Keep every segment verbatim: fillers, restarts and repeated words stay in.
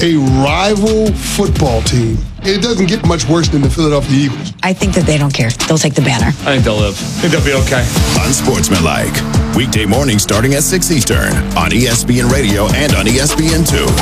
a rival football team. It doesn't get much worse than the Philadelphia Eagles. I think that they don't care. They'll take the banner. I think they'll live. I think they'll be okay. Unsportsmanlike. Weekday mornings starting at six Eastern on E S P N Radio and on E S P N two.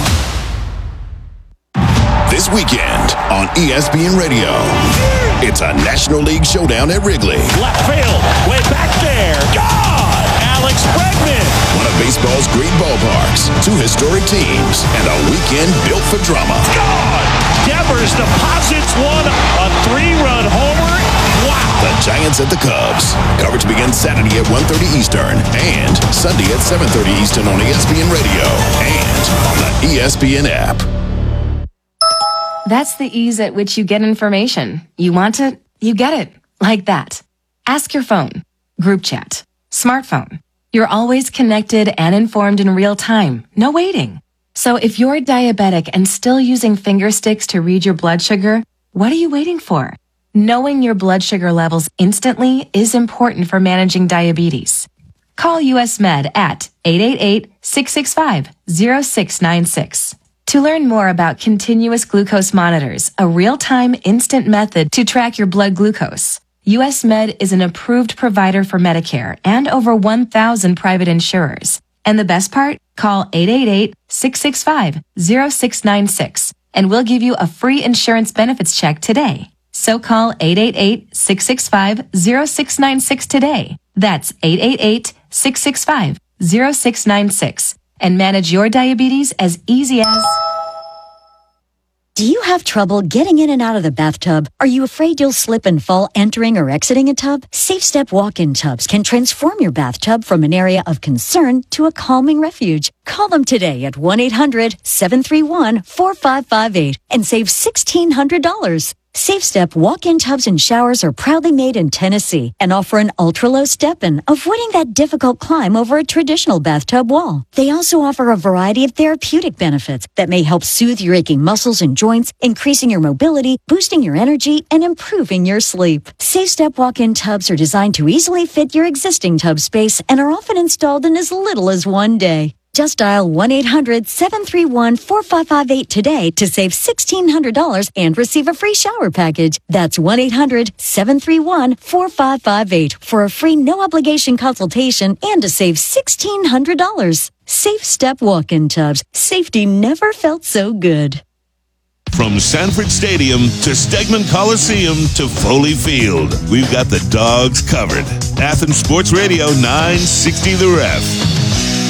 This weekend on E S P N Radio, it's a National League showdown at Wrigley. Left field, way back there. God! Alex Bregman. One of baseball's great ballparks, two historic teams, and a weekend built for drama. God! Devers deposits one, a three-run homer. Wow! The Giants at the Cubs. Coverage begins Saturday at one thirty Eastern and Sunday at seven thirty Eastern on E S P N Radio and on the E S P N app. That's the ease at which you get information. You want it, you get it. Like that. Ask your phone. Group chat. Smartphone. You're always connected and informed in real time. No waiting. So if you're diabetic and still using finger sticks to read your blood sugar, what are you waiting for? Knowing your blood sugar levels instantly is important for managing diabetes. Call U S Med at eight eight eight, six six five, zero six nine six. To learn more about continuous glucose monitors, a real-time instant method to track your blood glucose, U S Med is an approved provider for Medicare and over one thousand private insurers. And the best part? Call eight eight eight, six six five, zero six nine six and we'll give you a free insurance benefits check today. So call eight eight eight, six six five, zero six nine six today. That's eight eight eight, six six five, zero six nine six. And manage your diabetes as easy as... Do you have trouble getting in and out of the bathtub? Are you afraid you'll slip and fall entering or exiting a tub? Safe Step walk-in tubs can transform your bathtub from an area of concern to a calming refuge. Call them today at one eight hundred, seven three one, four five five eight and save sixteen hundred dollars. Safe Step walk-in tubs and showers are proudly made in Tennessee and offer an ultra-low step-in, avoiding that difficult climb over a traditional bathtub wall. They also offer a variety of therapeutic benefits that may help soothe your aching muscles and joints, increasing your mobility, boosting your energy, and improving your sleep. Safe Step walk-in tubs are designed to easily fit your existing tub space and are often installed in as little as one day. Just dial one eight hundred, seven three one, four five five eight today to save sixteen hundred dollars and receive a free shower package. That's one eight hundred, seven three one, four five five eight for a free no-obligation consultation and to save sixteen hundred dollars. Safe Step walk-in tubs. Safety never felt so good. From Sanford Stadium to Stegman Coliseum to Foley Field, we've got the dogs covered. Athens Sports Radio nine sixty The Ref.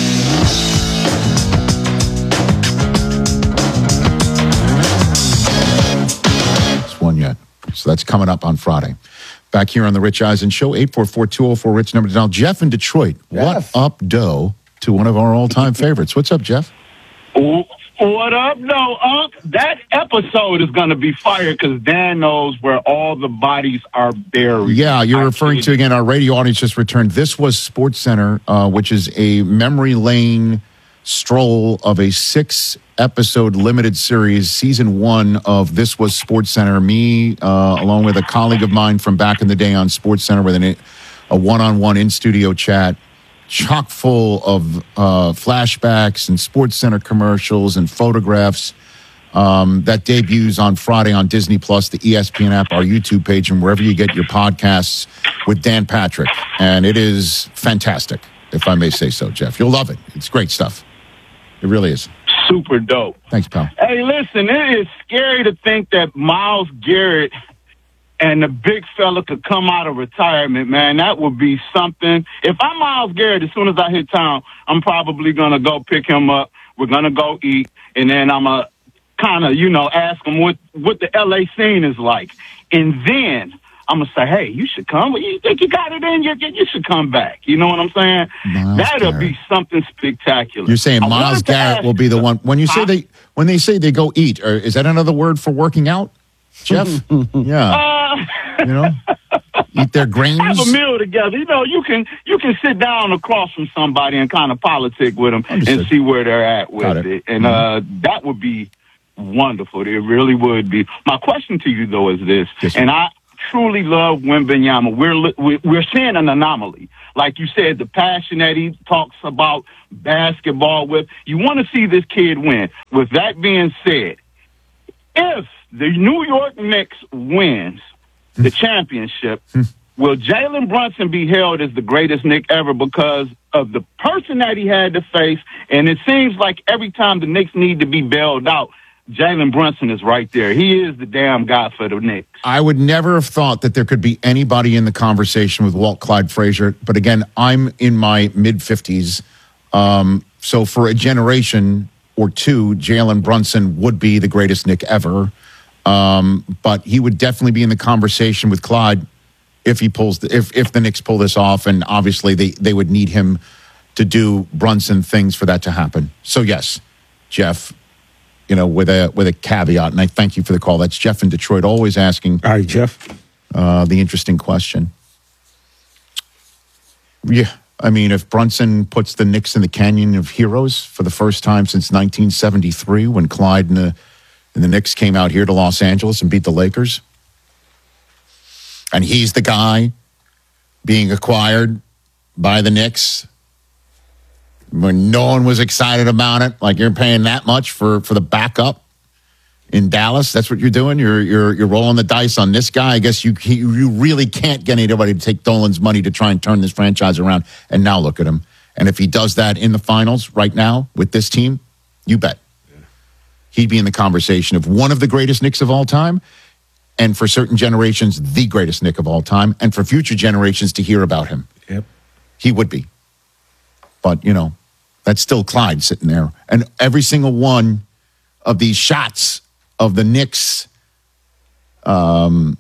One yet. So that's coming up on Friday. Back here on the Rich Eisen Show, eight four four, two oh four, Rich number to dial. Jeff in Detroit. Jeff. What up, Doe, to one of our all-time favorites. What's up, Jeff? What up, no, Unc? That episode is going to be fire because Dan knows where all the bodies are buried. Yeah, you're referring to, again, our radio audience just returned. This was Sports Center, uh, which is a memory lane stroll of a six-episode limited series, season one of This Was Sports Center. Me, uh, along with a colleague of mine from back in the day on Sports Center with an, a one-on-one in-studio chat, chock full of uh, flashbacks and Sports Center commercials and photographs. Um, that debuts on Friday on Disney Plus, the E S P N app, our YouTube page, and wherever you get your podcasts with Dan Patrick. And it is fantastic, if I may say so, Jeff. You'll love it. It's great stuff. It really is. Super dope. Thanks, pal. Hey, listen, it is scary to think that Myles Garrett and the big fella could come out of retirement, man. That would be something. If I'm Myles Garrett, as soon as I hit town, I'm probably going to go pick him up. We're going to go eat, and then I'm going to kind of, you know, ask him what, what the L A scene is like. And then I'm going to say, hey, you should come. You think you got it in? You, you should come back. You know what I'm saying? Myles That'll Garrett. be something spectacular. You're saying I Myles wanted to Garrett ask- will be the one. When you say Huh? they, when they say they go eat, or is that another word for working out, Jeff? Yeah. Uh, You know, eat their grains. have a meal together. You know, you can you can sit down across from somebody and kind of politic with them Understood. and see where they're at with Got it. it. And uh, that would be wonderful. It really would be. My question to you, though, is this. Yes, sir. and I truly love Wembanyama. We're li- we- we're seeing an anomaly. Like you said, the passion that he talks about basketball with. You want to see this kid win. With that being said, if the New York Knicks wins the championship, will Jalen Brunson be hailed as the greatest Knick ever because of the person that he had to face? And it seems like every time the Knicks need to be bailed out, Jalen Brunson is right there. He is the damn guy for the Knicks. I would never have thought that there could be anybody in the conversation with Walt Clyde Frazier. But again, I'm in my mid-fifties. Um, so for a generation or two, Jalen Brunson would be the greatest Knick ever. Um, but he would definitely be in the conversation with Clyde if he pulls the, if if the Knicks pull this off, and obviously they they would need him to do Brunson things for that to happen. So yes, Jeff, you know, with a with a caveat, and I thank you for the call. That's Jeff in Detroit, always asking. All right, Jeff. Uh, the interesting question. Yeah, I mean, if Brunson puts the Knicks in the Canyon of Heroes for the first time since nineteen seventy-three, when Clyde and the and the Knicks came out here to Los Angeles and beat the Lakers, and he's the guy being acquired by the Knicks when no one was excited about it, like you're paying that much for, for the backup in Dallas. That's what you're doing. You're you're you're rolling the dice on this guy. I guess you you really can't get anybody to take Dolan's money to try and turn this franchise around. And now look at him. And if he does that in the finals right now with this team, you bet he'd be in the conversation of one of the greatest Knicks of all time, and for certain generations, the greatest Knick of all time, and for future generations to hear about him. Yep. He would be. But, you know, that's still Clyde sitting there. And every single one of these shots of the Knicks um,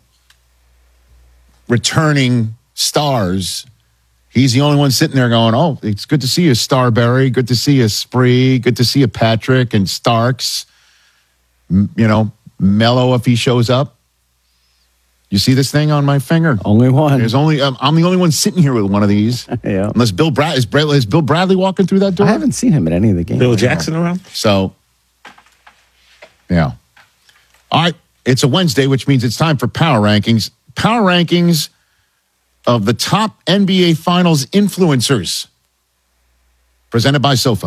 returning stars, he's the only one sitting there going, oh, it's good to see you, Starberry. Good to see you, Spree. Good to see you, Patrick and Starks. M- you know, Mello if he shows up. You see this thing on my finger? Only one. There's only um, I'm the only one sitting here with one of these. Yeah. Unless Bill Brad is, Brad is Bill Bradley walking through that door? I haven't seen him at any of the games. Bill Jackson around? So, yeah. All right. It's a Wednesday, which means it's time for Power Rankings. Power Rankings of the top N B A Finals influencers. Presented by SoFi.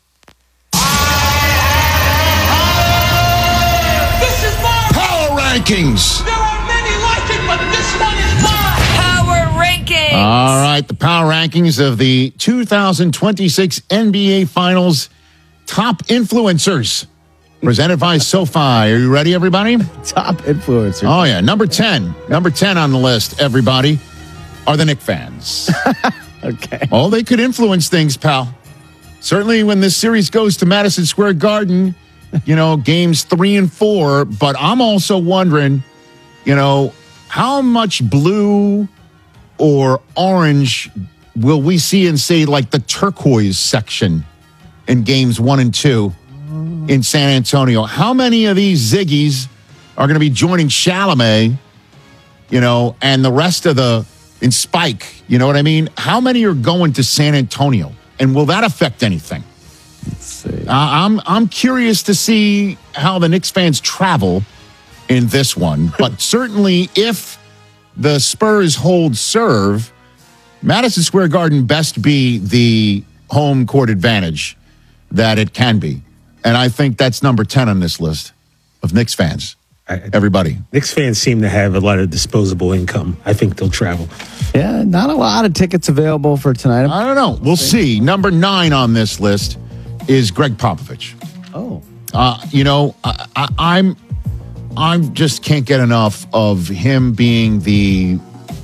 This is my Power Rankings. There are many like it, but this one is mine. Power Rankings. All right. The Power Rankings of the two thousand twenty-six N B A Finals top influencers. Presented by SoFi. Are you ready, everybody? Top influencers. Oh, yeah. Number ten. Number ten on the list, everybody, are the Knick fans. Okay. Oh, they could influence things, pal. Certainly when this series goes to Madison Square Garden, you know, games three and four. But I'm also wondering, you know, how much blue or orange will we see in, say, like the turquoise section in games one and two in San Antonio? How many of these Ziggies are going to be joining Chalamet, you know, and the rest of the, in Spike, you know what I mean? How many are going to San Antonio? And will that affect anything? Let's see. Uh, I'm I'm curious to see how the Knicks fans travel in this one. But certainly if the Spurs hold serve, Madison Square Garden best be the home court advantage that it can be. And I think that's number ten on this list of Knicks fans. I, Everybody. Knicks fans seem to have a lot of disposable income. I think they'll travel. Yeah, not a lot of tickets available for tonight. I don't know. We'll see. Number nine on this list is Greg Popovich. Oh. Uh, you know, I, I, I'm, I'm just can't get enough of him being the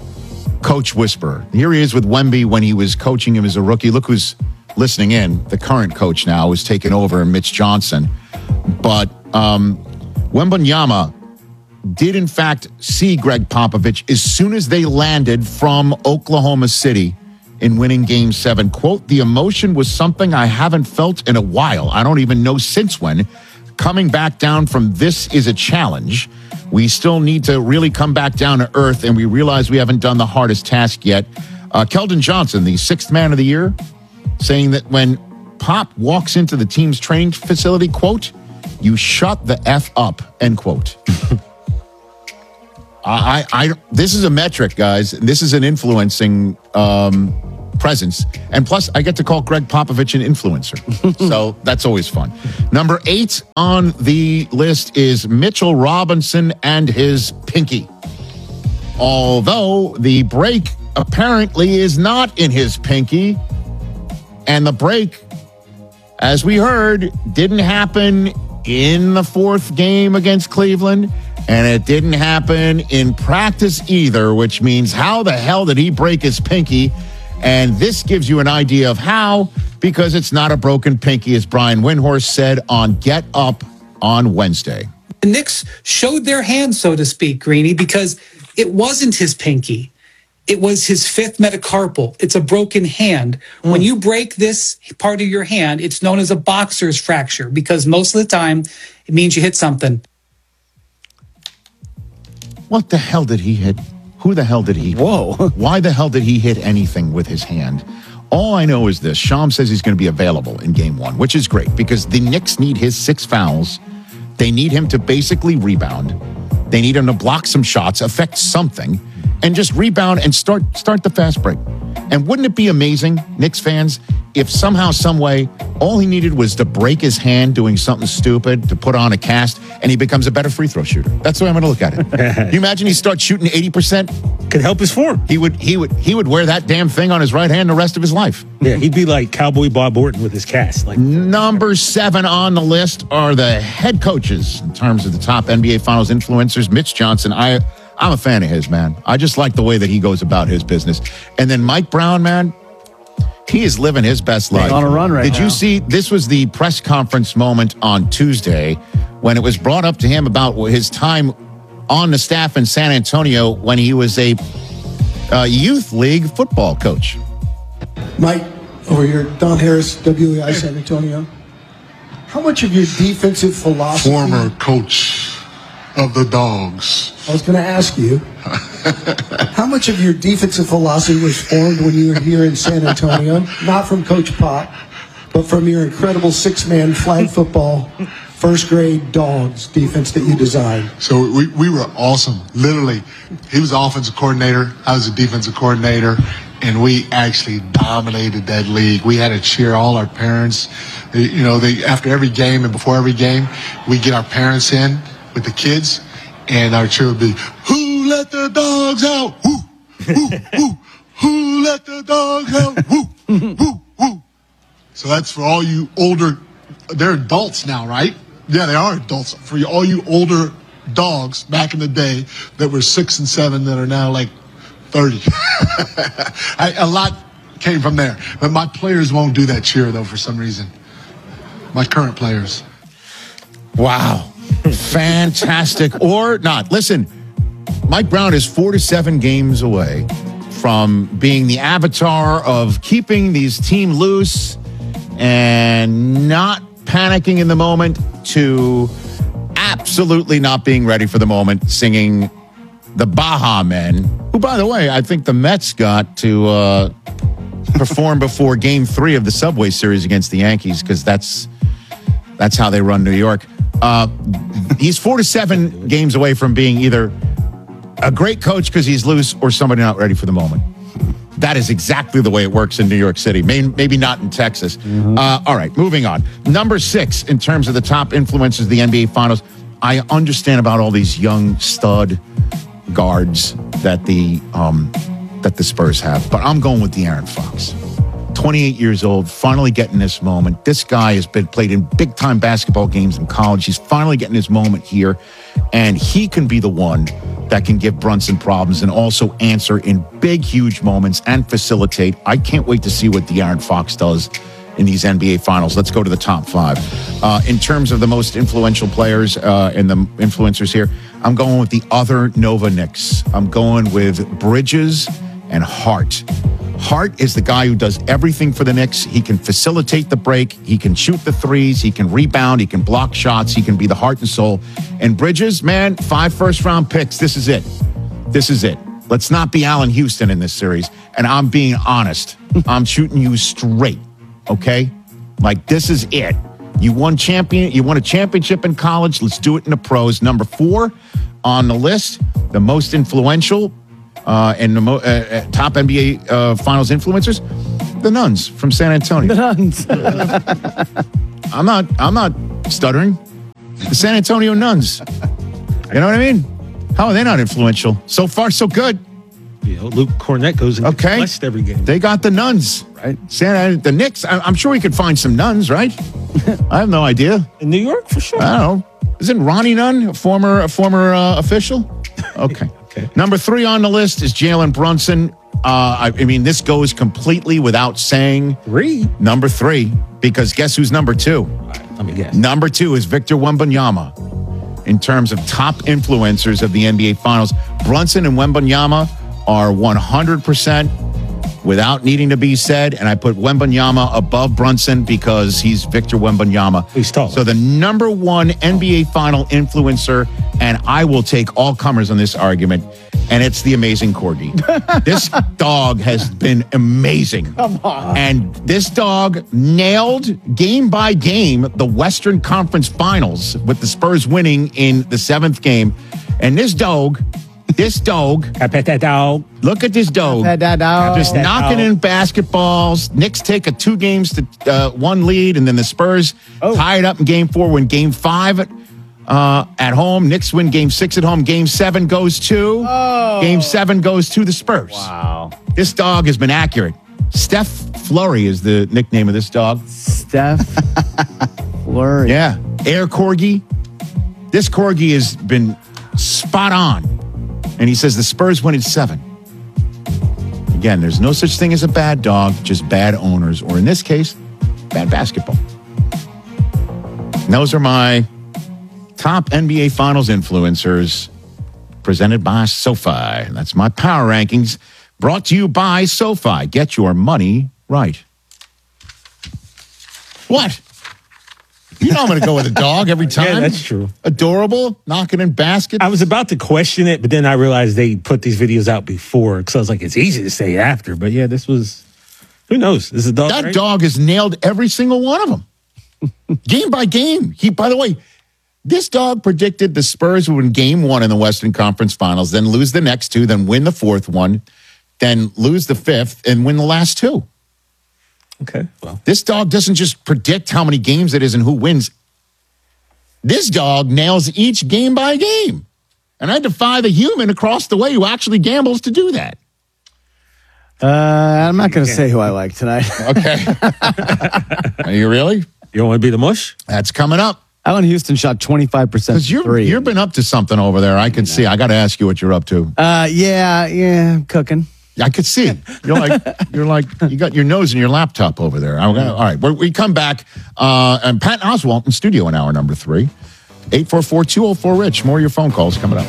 coach whisperer. Here he is with Wemby when he was coaching him as a rookie. Look who's listening in. The current coach now is taking over, Mitch Johnson. But um, Wembanyama did, in fact, see Greg Popovich as soon as they landed from Oklahoma City in winning Game seven. Quote, the emotion was something I haven't felt in a while. I don't even know since when. Coming back down from this is a challenge. We still need to really come back down to earth, and we realize we haven't done the hardest task yet. Uh, Keldon Johnson, the sixth man of the year, saying that when Pop walks into the team's training facility, quote, you shut the F up, end quote. I, I, I, this is a metric, guys. This is an influencing um, presence. And plus, I get to call Greg Popovich an influencer. So that's always fun. Number eight on the list is Mitchell Robinson and his pinky. Although the break apparently is not in his pinky. And the break, as we heard, didn't happen in the fourth game against Cleveland. And it didn't happen in practice either, which means how the hell did he break his pinky? And this gives you an idea of how, because it's not a broken pinky, as Brian Windhorst said on Get Up on Wednesday. The Knicks showed their hand, so to speak, Greeny, because it wasn't his pinky. It was his fifth metacarpal. It's a broken hand. Mm. When you break this part of your hand, it's known as a boxer's fracture, because most of the time it means you hit something. What the hell did he hit? Who the hell did he hit? Whoa. Why the hell did he hit anything with his hand? All I know is this. Sham says he's going to be available in game one, which is great because the Knicks need his six fouls. They need him to basically rebound. They need him to block some shots, affect something, and just rebound and start start the fast break. And wouldn't it be amazing, Knicks fans, if somehow, some way, all he needed was to break his hand doing something stupid, to put on a cast, and he becomes a better free throw shooter. That's the way I'm going to look at it. Can you imagine he starts shooting eighty percent? Could help his form. He would, he would, he would wear that damn thing on his right hand the rest of his life. Yeah, he'd be like Cowboy Bob Orton with his cast. Like number seven on the list are the head coaches in terms of the top N B A Finals influencers. Mitch Johnson, I. I'm a fan of his, man. I just like the way that he goes about his business. And then Mike Brown, man, he is living his best life. He's on a run right Did now. you see, this was the press conference moment on Tuesday when it was brought up to him about his time on the staff in San Antonio when he was a uh, youth league football coach. Mike, over here, Don Harris, W E I San Antonio. How much of your defensive philosophy... Former coach of the Dogs. I was going to ask you, how much of your defensive philosophy was formed when you were here in San Antonio? Not from Coach Pop, but from your incredible six-man flag football, first-grade Dogs defense that you designed. So we, we were awesome. Literally, he was the offensive coordinator. I was the defensive coordinator. And we actually dominated that league. We had to cheer all our parents. You know, they, after every game and before every game, we get our parents in with the kids, and our cheer would be, "Who let the dogs out? Who, who, who, who let the dogs out? Who, who, who." So that's for all you older, they're adults now, right? Yeah, they are adults. For all you older dogs back in the day that were six and seven that are now like thirty. I, a lot came from there. But my players won't do that cheer, though, for some reason. My current players. Wow. Fantastic. Or not. Listen, Mike Brown is four to seven games away from being the avatar of keeping these team loose and not panicking in the moment to absolutely not being ready for the moment, singing the Baja Men, who, by the way, I think the Mets got to uh, perform before game three of the Subway Series against the Yankees, because that's that's how they run New York. Uh, he's four to seven games away from being either a great coach because he's loose or somebody not ready for the moment. That is exactly the way it works in New York City. Maybe not in Texas. Mm-hmm. Uh, all right, moving on. Number six in terms of the top influencers of the N B A Finals. I understand about all these young stud guards that the um, that the Spurs have, but I'm going with De'Aaron Fox. twenty-eight years old, finally getting this moment. This guy has been played in big time basketball games in college. He's finally getting his moment here, and he can be the one that can give Brunson problems and also answer in big, huge moments and facilitate. I can't wait to see what De'Aaron Fox does in these N B A Finals. Let's go to the top five. Uh, in terms of the most influential players uh, and the influencers here, I'm going with the other Nova Knicks. I'm going with Bridges and Hart. Hart is the guy who does everything for the Knicks. He can facilitate the break. He can shoot the threes. He can rebound. He can block shots. He can be the heart and soul. And Bridges, man, five first-round picks. This is it. This is it. Let's not be Allen Houston in this series. And I'm being honest. I'm shooting you straight, okay? Like, this is it. You won champion. You won a championship in college. Let's do it in the pros. Number four on the list, the most influential uh, and the mo- uh, top N B A uh, Finals influencers, The nuns from San Antonio. The nuns. I'm not. I'm not stuttering. The San Antonio Nuns. You know what I mean? How are they not influential? So far, so good. You know, Luke Cornett goes and gets Okay. blessed every game. They got the nuns, right? Santa, the Knicks. I, I'm sure we could find some nuns, right? I have no idea. In New York, for sure. I don't know. Isn't Ronnie Nunn a former a former uh, official? Okay. Okay. Number three on the list is Jalen Brunson. Uh, I, I mean, this goes completely without saying. Three. Number three, because guess who's number two? All right, let me guess. Number two is Victor Wembanyama. In terms of top influencers of the N B A Finals, Brunson and Wembanyama are one hundred percent without needing to be said. And I put Wembanyama above Brunson because he's Victor Wembanyama. He's tall. So the number one N B A Final influencer, and I will take all comers on this argument, and it's the amazing Corgi. This dog has been amazing. Come on. And this dog nailed game by game the Western Conference Finals with the Spurs winning in the seventh game. And this dog, this dog, I bet that dog. look at this dog. That, that, that, Just that knocking dog. in basketballs. Knicks take a two games to uh, one lead, and then the Spurs Oh. tie it up in game four. Win game five at, uh, at home. Knicks win game six at home. Game seven goes to Oh. game seven goes to the Spurs. Wow. This dog has been accurate. Steph Flurry is the nickname of this dog. Steph Flurry. Yeah, Air Corgi. This Corgi has been spot on. And he says the Spurs win in seven. Again, there's no such thing as a bad dog, just bad owners, or in this case, bad basketball. And those are my top N B A Finals influencers presented by SoFi. That's my power rankings brought to you by SoFi. Get your money right. What? You know I'm going to go with a dog every time. Yeah, that's true. Adorable, knocking in baskets. I was about to question it, but then I realized they put these videos out before. Because I was like, it's easy to say after. But yeah, this was, who knows? This is a dog. That right? dog has nailed every single one of them. Game by game. He, by the way, this dog predicted the Spurs would win game one in the Western Conference Finals, then lose the next two, then win the fourth one, then lose the fifth, and win the last two. Okay. Well, This dog doesn't just predict how many games it is and who wins. This dog nails each game by game. And I defy the human across the way who actually gambles to do that. Uh, I'm not going to say who I like tonight. Okay. Are you really? you don't want to be the mush? That's coming up. Allen Houston shot twenty-five percent. Because you're, three. you've been up to something over there. I can see. I got to ask you what you're up to. Uh, yeah, yeah, I'm cooking. I could see it. You're like, you're like, you got your nose in your laptop over there. I'm gonna, all right, we we come back. Uh, and Pat Oswalt in studio in hour number three. eight four four, two oh four, RICH. More of your phone calls coming up.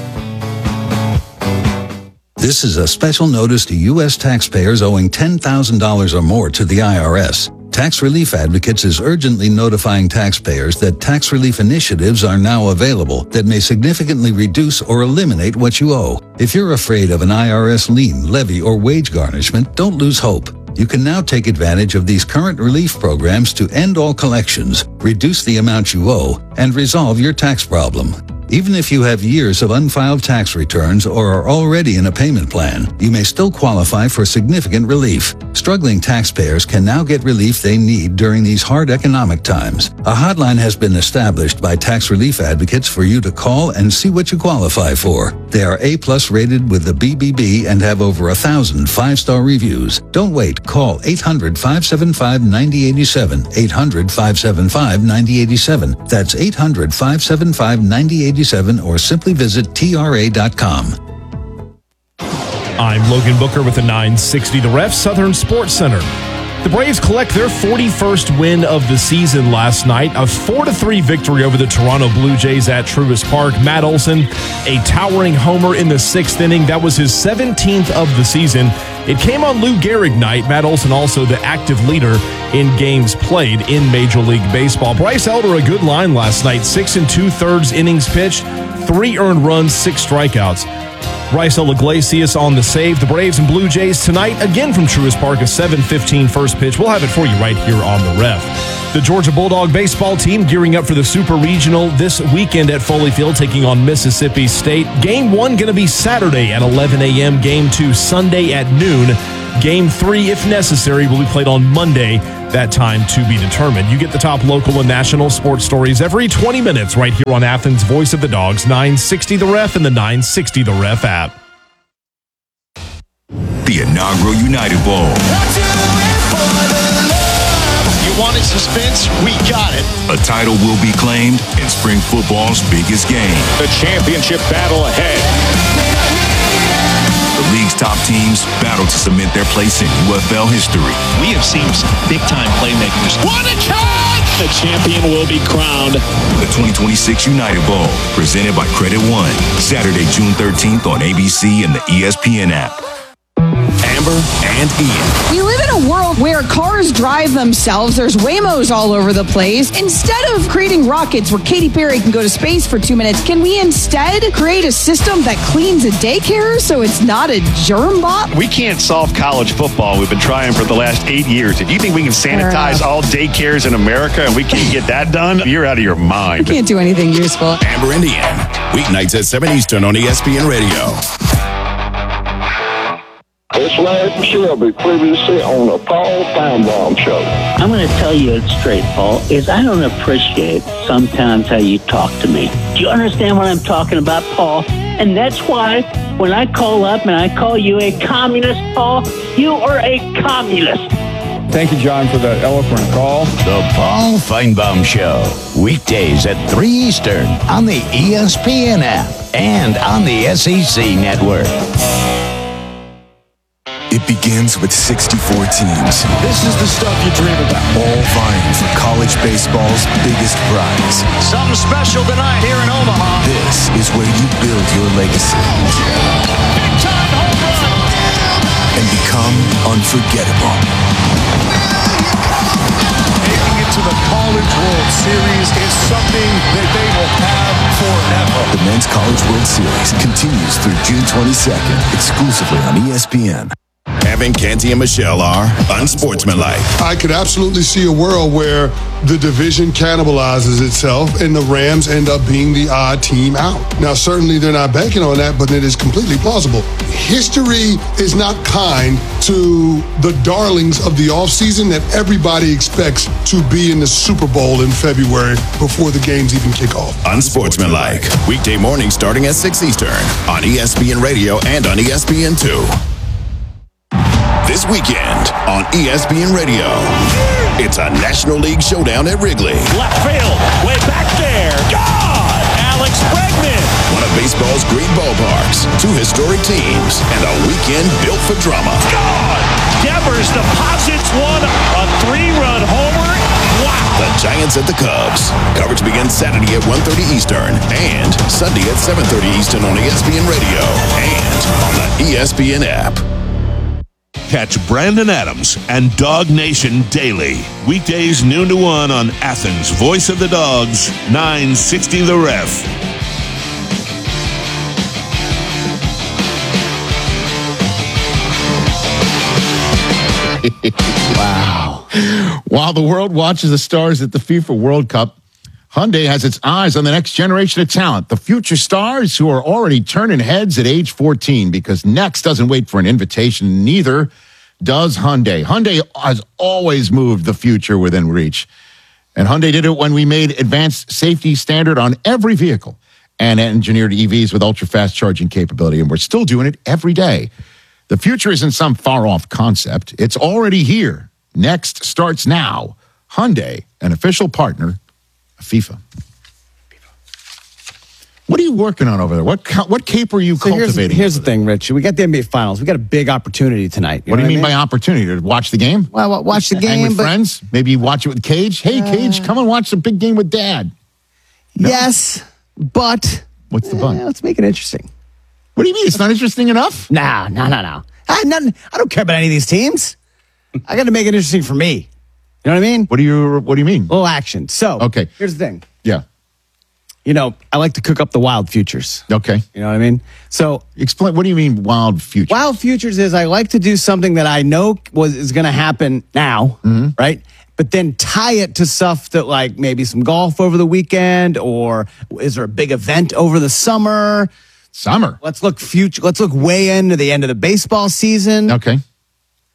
This is a special notice to U S taxpayers owing ten thousand dollars or more to the I R S. Tax Relief Advocates is urgently notifying taxpayers that tax relief initiatives are now available that may significantly reduce or eliminate what you owe. If you're afraid of an I R S lien, levy, or wage garnishment, don't lose hope. You can now take advantage of these current relief programs to end all collections, reduce the amount you owe, and resolve your tax problem. Even if you have years of unfiled tax returns or are already in a payment plan, you may still qualify for significant relief. Struggling taxpayers can now get relief they need during these hard economic times. A hotline has been established by Tax Relief Advocates for you to call and see what you qualify for. They are A-plus rated with the B B B and have over a thousand five-star reviews. Don't wait. Call eight hundred, five seven five, nine oh eight seven, eight hundred, five seven five, nine oh eight seven. That's eight hundred, five seven five, nine oh eight seven, or simply visit T R A dot com. I'm Logan Booker with the nine sixty The Ref Southern Sports Center. The Braves collect their forty-first win of the season last night, a four to three victory over the Toronto Blue Jays at Truist Park. Matt Olson, a towering homer in the sixth inning. That was his seventeenth of the season. It came on Lou Gehrig night. Matt Olson also the active leader in games played in Major League Baseball. Bryce Elder, a good line last night. Six and two-thirds innings pitched, three earned runs, six strikeouts. Bryce Iglesias on the save. The Braves and Blue Jays tonight, again from Truist Park, a seven fifteen first pitch. We'll have it for you right here on the Ref. The Georgia Bulldog baseball team gearing up for the Super Regional this weekend at Foley Field, taking on Mississippi State. Game one going to be Saturday at eleven a.m., game two Sunday at noon. Game three, if necessary, will be played on Monday. That time to be determined. You get the top local and national sports stories every twenty minutes right here on Athens' Voice of the Dogs, nine sixty The Ref and the nine sixty The Ref app. The inaugural United Bowl. You wanted suspense? We got it. A title will be claimed in spring football's biggest game. The championship battle ahead. The league's top teams battle to cement their place in U F L history. We have seen some big-time playmakers. What a charge! The champion will be crowned. The twenty twenty-six United Bowl, presented by Credit One. Saturday, June thirteenth on A B C and the E S P N app. Amber and Ian. We live in a world where cars drive themselves. There's Waymos all over the place. Instead of creating rockets where Katy Perry can go to space for two minutes, can we instead create a system that cleans a daycare so it's not a germ bot? We can't solve college football. We've been trying for the last eight years. If you think we can sanitize all daycares in America and we can't get that done, you're out of your mind. We can't do anything useful. Amber and Ian, weeknights at seven Eastern on E S P N Radio. It's Larry Shelby, previously on the Paul Feinbaum Show. I'm going to tell you it straight, Paul, is I don't appreciate sometimes how you talk to me. Do you understand what I'm talking about, Paul? And that's why when I call up and I call you a communist, Paul, you are a communist. Thank you, John, for that eloquent call. The Paul Feinbaum Show, weekdays at three Eastern on the E S P N app and on the S E C network. It begins with sixty-four teams. This is the stuff you dream about. All vying for college baseball's biggest prize. Something special tonight here in Omaha. This is where you build your legacy. Big time home run. And become unforgettable. Making it to the College World Series is something that they will have forever. The Men's College World Series continues through June twenty-second, exclusively on E S P N. Evan, Canty, and Michelle are unsportsmanlike. I could absolutely see a world where the division cannibalizes itself and the Rams end up being the odd team out. Now, certainly they're not banking on that, but it is completely plausible. History is not kind to the darlings of the offseason that everybody expects to be in the Super Bowl in February before the games even kick off. Unsportsmanlike. Weekday morning starting at six Eastern on E S P N Radio and on E S P N two. This weekend on E S P N Radio, it's a National League showdown at Wrigley. Left field, way back there. God! Alex Bregman. One of baseball's great ballparks, two historic teams, and a weekend built for drama. God! Devers deposits one, a three-run homer. Wow! The Giants at the Cubs. Coverage begins Saturday at one thirty Eastern and Sunday at seven thirty Eastern on E S P N Radio and on the E S P N app. Catch Brandon Adams and Dog Nation daily. Weekdays noon to one on Athens' Voice of the Dogs, nine sixty The Ref. Wow. While the world watches the stars at the FIFA World Cup, Hyundai has its eyes on the next generation of talent, the future stars who are already turning heads at age fourteen, because Next doesn't wait for an invitation, neither does Hyundai. Hyundai has always moved the future within reach. And Hyundai did it when we made advanced safety standard on every vehicle and engineered E Vs with ultra-fast charging capability, and we're still doing it every day. The future isn't some far-off concept. It's already here. Next starts now. Hyundai, an official partner of FIFA. What are you working on over there? What what cape are you So here's, cultivating? here's the thing, Rich. We got the N B A Finals. We got a big opportunity tonight. What do you know mean by opportunity? To watch the game? Well, well, watch the Hang game, with but- friends? Maybe watch it with Cage? Hey, Cage, come and watch the big game with Dad. No? Yes, but What's the but? eh, let's make it interesting. What do you mean? It's not interesting enough? Nah, no, no, no. I, nothing, I don't care about any of these teams. I got to make it interesting for me. You know what I mean? What do you What do you mean? A little action. So, Okay. here's the thing. Yeah. You know, I like to cook up the wild futures. Okay. You know what I mean? So, Explain. What do you mean wild future? wild futures is I like to do something that I know was is going to happen now, Mm-hmm. right? But then tie it to stuff that, like, maybe some golf over the weekend, or is there a big event over the summer? Summer. Let's look future. Let's look way into the end of the baseball season. Okay.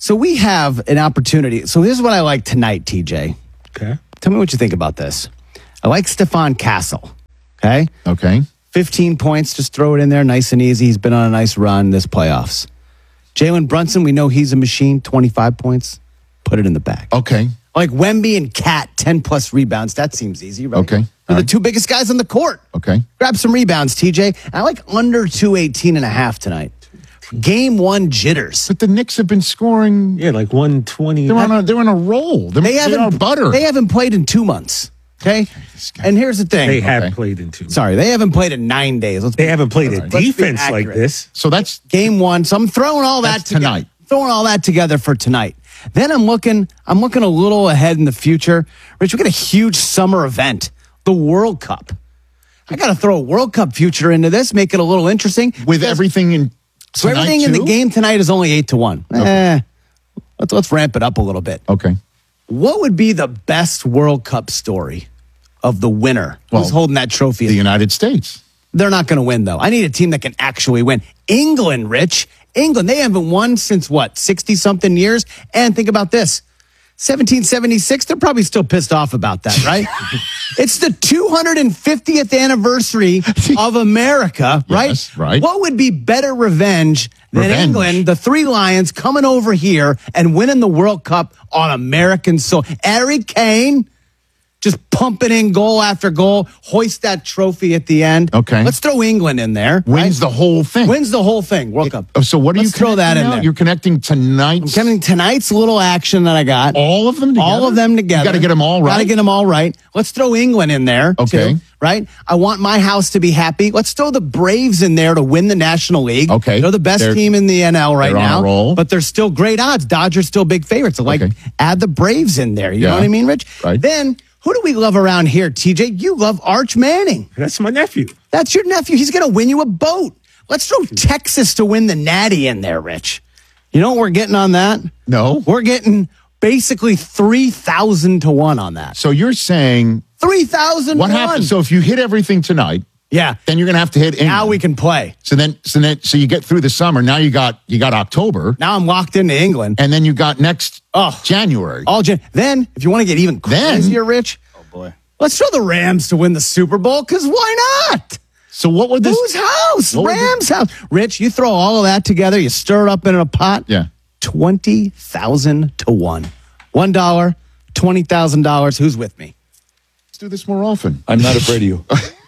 So we have an opportunity. So here's what I like tonight, T J. Okay. Tell me what you think about this. I like Stephon Castle. Okay. Okay. fifteen points. Just throw it in there nice and easy. He's been on a nice run this playoffs. Jalen Brunson, we know he's a machine. twenty-five points. Put it in the bag. Okay. Like Wemby and Cat, ten plus rebounds. That seems easy, right? Okay. They're the two biggest guys on the court. Okay. Grab some rebounds, T J. And I like under two eighteen and a half tonight. Game one jitters. But the Knicks have been scoring. Yeah, like one twenty. They're on a, they're on a roll. They're, They they haven't are butter. They haven't played in two months. Okay. And here's the thing. They have Okay. played in two. Sorry, they haven't played in nine days. Let's They be- haven't played a Let's be defense like accurate. this. So that's game one. So I'm throwing all that That's together, tonight. Throwing all that together for tonight. Then I'm looking. I'm looking a little ahead in the future. Rich, we got a huge summer event, the World Cup. I got to throw a World Cup future into this, make it a little interesting. with Because- everything in. So tonight, everything in the too? game tonight is only eight to one. Eh, let's let's ramp it up a little bit. Okay. What would be the best World Cup story of the winner? Well, Who's holding that trophy? The United States. They're not going to win, though. I need a team that can actually win. England, Rich. England, they haven't won since what, sixty-something years? And think about this. seventeen seventy-six, they're probably still pissed off about that, right? It's the two hundred fiftieth anniversary of America, right? Yes, right. What would be better revenge than Revenge. England, the Three Lions, coming over here and winning the World Cup on American soil? Harry Kane just pumping in goal after goal, hoist that trophy at the end. Okay. Let's throw England in there. Wins right? the whole thing. Wins the whole thing, World Cup. Oh, so what are Let's you throw that connecting in now? there. You're connecting tonight. I'm coming tonight's little action that I got. All of them together? All of them together. You got to get them all right. Got to get them all right. Let's throw England in there. Okay. Too, right? I want my house to be happy. Let's throw the Braves in there to win the National League. Okay. They're the best They're- team in the N L right they're on now. a roll. But they're still great odds. Dodgers still big favorites. So like Okay. add the Braves in there. You Yeah. know what I mean, Rich? Right. Then who do we love around here, T J? You love Arch Manning. That's my nephew. That's your nephew. He's going to win you a boat. Let's throw Texas to win the Natty in there, Rich. You know what we're getting on that? No. We're getting basically three thousand to one on that. So you're saying three thousand what to happens? one. So if you hit everything tonight, yeah. then you're going to have to hit England. Now we can play. So then, so then, so you get through the summer. Now you got you got October, Now I'm locked into England. and then you got next Oh. January. All Jan- Then, if you want to get even Then- crazier, Rich. Oh, boy. Let's throw the Rams to win the Super Bowl, because why not? So what would this? Whose house? what would Rams' house. Rich, you throw all of that together, you stir it up in a pot. Yeah. twenty thousand to one. one dollar, twenty thousand dollars. Who's with me? Let's do this more often. I'm not afraid of you.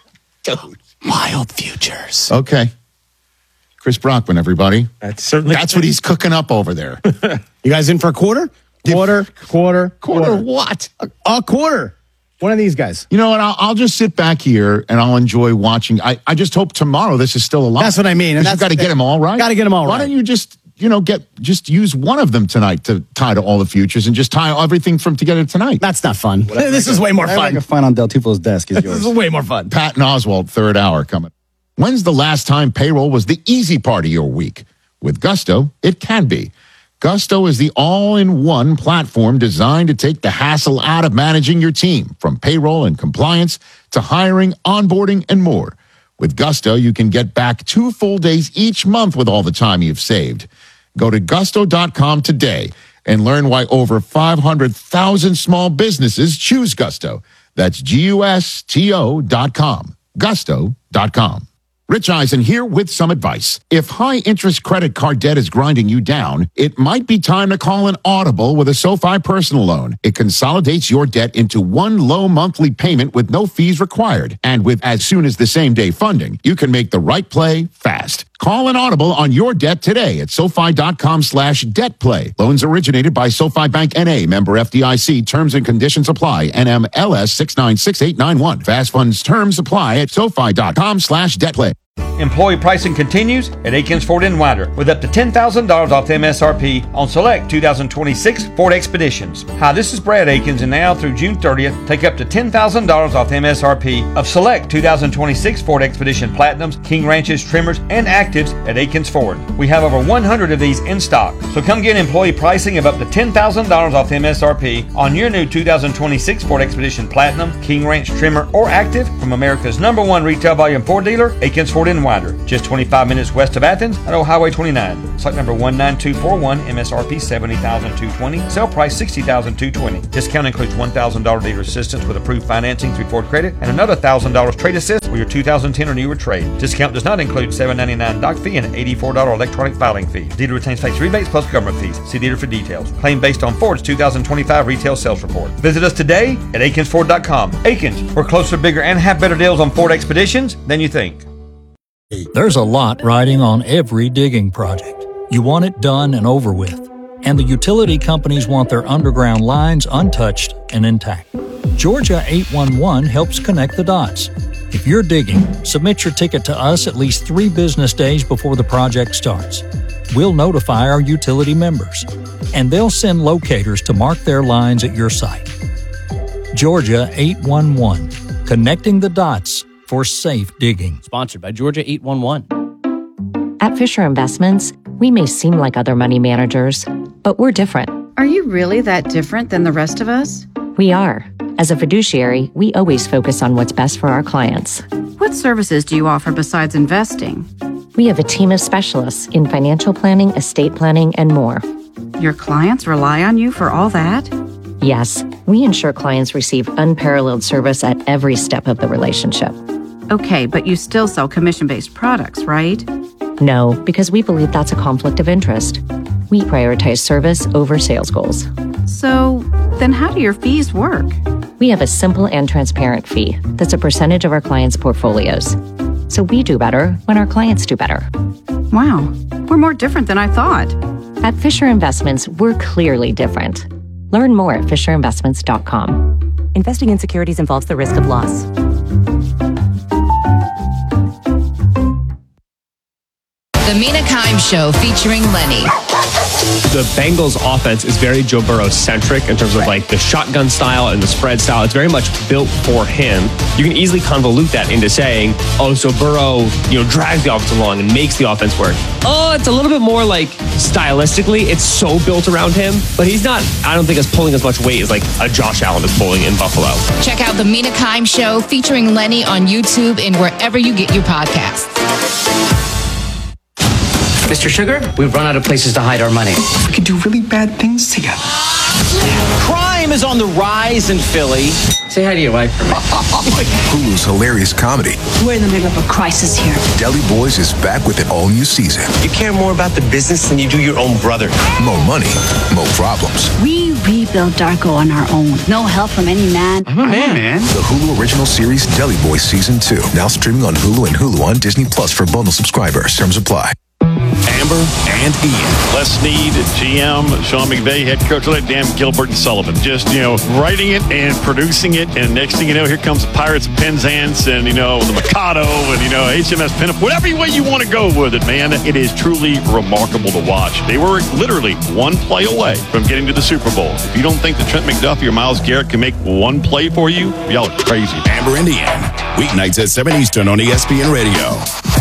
Wild futures. Okay. Chris Brockman, everybody. That's certainly That's what he's cooking up over there. You guys in for a quarter? Quarter, quarter, Quarter what? A, a quarter. One of these guys. You know what? I'll, I'll just sit back here and I'll enjoy watching. I, I just hope tomorrow this is still alive. That's what I mean. And Because you've that's got to the get thing. them all right. Gotta get 'em all Why right. don't you just, you know, get just use one of them tonight to tie to all the futures and just tie everything from together tonight? That's not fun. This is way more I fun. can find on Del Tufo's desk is This yours. is way more fun. Pat and Oswald, third hour coming. When's the last time payroll was the easy part of your week? With Gusto, it can be. Gusto is the all-in-one platform designed to take the hassle out of managing your team, from payroll and compliance to hiring, onboarding, and more. With Gusto, you can get back two full days each month with all the time you've saved. Go to gusto dot com today and learn why over five hundred thousand small businesses choose Gusto. That's G U S T O dot com. gusto dot com. Rich Eisen here with some advice. If high-interest credit card debt is grinding you down, it might be time to call an Audible with a SoFi personal loan. It consolidates your debt into one low monthly payment with no fees required. And with as soon as the same day funding, you can make the right play fast. Call an Audible on your debt today at SoFi dot com slash debt play. Loans originated by SoFi Bank N A, member F D I C. Terms and conditions apply. N M L S six nine six eight nine one. Fast funds terms apply at SoFi dot com slash debt play. Employee pricing continues at Akins Ford in Winder with up to ten thousand dollars off M S R P on select two thousand twenty-six Ford Expeditions. Hi, this is Brad Akins, and now through June thirtieth, take up to ten thousand dollars off M S R P of select two thousand twenty-six Ford Expedition Platinums, King Ranches, Trimmers, and Actives at Akins Ford. We have over one hundred of these in stock, so come get employee pricing of up to ten thousand dollars off M S R P on your new two thousand twenty-six Ford Expedition Platinum, King Ranch, Trimmer, or Active from America's number one retail volume Ford dealer, Akins Ford in Winder, just twenty-five minutes west of Athens at Old Highway twenty-nine. Site number one nine two four one, M S R P seventy thousand two hundred twenty dollars, sale price sixty thousand two hundred twenty dollars. Discount includes one thousand dollars dealer assistance with approved financing through Ford Credit and another one thousand dollars trade assist for your two thousand ten or newer trade. Discount does not include seven ninety-nine doc fee and eighty-four dollars electronic filing fee. Dealer retains tax rebates plus government fees. See dealer for details. Claim based on Ford's two thousand twenty-five retail sales report. Visit us today at Akins Ford dot com. Akins, we're closer, bigger, and have better deals on Ford Expeditions than you think. There's a lot riding on every digging project. You want it done and over with. And the utility companies want their underground lines untouched and intact. Georgia eight one one helps connect the dots. If you're digging, submit your ticket to us at least three business days before the project starts. We'll notify our utility members, and they'll send locators to mark their lines at your site. Georgia eight one one, connecting the dots for safe digging. Sponsored by Georgia eight one one. At Fisher Investments, we may seem like other money managers, but we're different. Are you really that different than the rest of us? We are. As a fiduciary, we always focus on what's best for our clients. What services do you offer besides investing? We have a team of specialists in financial planning, estate planning, and more. Your clients rely on you for all that? Yes, we ensure clients receive unparalleled service at every step of the relationship. Okay, but you still sell commission-based products, right? No, because we believe that's a conflict of interest. We prioritize service over sales goals. So, then how do your fees work? We have a simple and transparent fee that's a percentage of our clients' portfolios. So we do better when our clients do better. Wow, we're more different than I thought. At Fisher Investments, we're clearly different. Learn more at fisher investments dot com. Investing in securities involves the risk of loss. The Mina Kimes Show featuring Lenny. The Bengals offense is very Joe Burrow-centric in terms of like the shotgun style and the spread style. It's very much built for him. You can easily convolute that into saying, oh, so Burrow, you know, drags the offense along and makes the offense work. Oh, it's a little bit more like stylistically, it's so built around him, but he's not, I don't think, as pulling as much weight as like a Josh Allen is pulling in Buffalo. Check out the Mina Kimes Show featuring Lenny on YouTube and wherever you get your podcasts. Mister Sugar, we've run out of places to hide our money. We could do really bad things together. Crime is on the rise in Philly. Say hi to your wife for me. Hulu's hilarious comedy, We're in the middle of a crisis here. Deli Boys, is back with an all-new season. You care more about the business than you do your own brother. More money, more problems. We rebuilt Darko on our own. No help from any man. I'm a man. The Hulu original series Deli Boys Season two, now streaming on Hulu and Hulu on Disney Plus for bundle subscribers. Terms apply. Amber and Ian. Les Snead, G M, Sean McVay, head coach, let Dan Gilbert and Sullivan. Just, you know, writing it and producing it. And next thing you know, here comes the Pirates of Penzance and, you know, the Mikado and, you know, H M S Pinup. Whatever way you want to go with it, man. It is truly remarkable to watch. They were literally one play away from getting to the Super Bowl. If you don't think that Trent McDuffie or Myles Garrett can make one play for you, y'all are crazy. Amber and Ian, weeknights at seven Eastern on E S P N Radio.